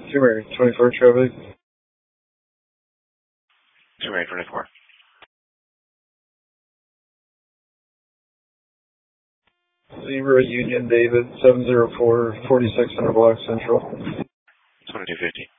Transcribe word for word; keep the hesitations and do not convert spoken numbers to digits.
Two Mary, twenty-four traffic. Two Mary, twenty-four. Zebra Union David, seven zero four, forty-six hundred block Central. twenty-two fifty.